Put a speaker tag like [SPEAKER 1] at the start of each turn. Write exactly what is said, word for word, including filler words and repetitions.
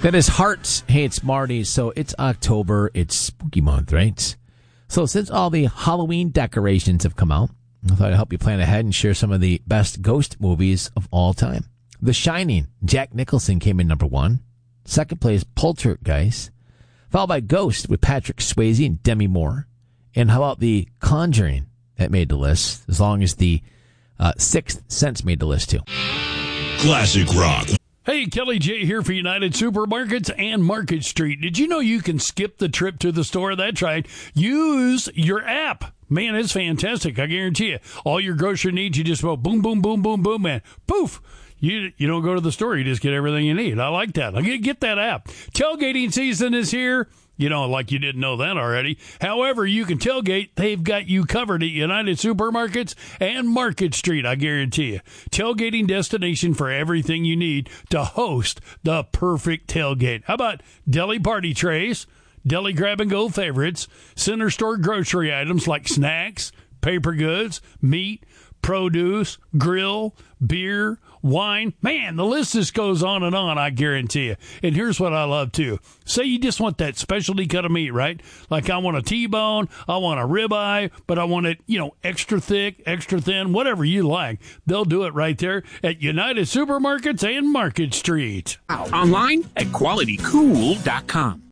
[SPEAKER 1] That is Hearts Hates Marty. So it's October. It's spooky month, right? So since all the Halloween decorations have come out, I thought I'd help you plan ahead and share some of the best ghost movies of all time. The Shining, Jack Nicholson came in number one. Second place, Poltergeist. Followed by Ghost with Patrick Swayze and Demi Moore. And how about The Conjuring? That made the list, as long as The uh, Sixth Sense made the list too.
[SPEAKER 2] Classic rock.
[SPEAKER 3] Hey, Kelly J here for United Supermarkets and Market Street. Did you know you can skip the trip to the store? That's right. Use your app. Man, it's fantastic. I guarantee you. All your grocery needs, you just go boom, boom, boom, boom, boom, man. Poof. You you don't go to the store. You just get everything you need. I like that. I get, get that app. Tailgating season is here. You know, like you didn't know that already. However, you can tailgate. They've got you covered at United Supermarkets and Market Street, I guarantee you. Tailgating destination for everything you need to host the perfect tailgate. How about deli party trays, deli grab-and-go favorites, center store grocery items like snacks, paper goods, meat, produce, grill, beer, wine. Man, the list just goes on and on, I guarantee you. And here's what I love, too. Say you just want that specialty cut of meat, right? Like I want a T-bone, I want a ribeye, but I want it, you know, extra thick, extra thin, whatever you like. They'll do it right there at United Supermarkets and Market Street.
[SPEAKER 4] Online at quality cool dot com.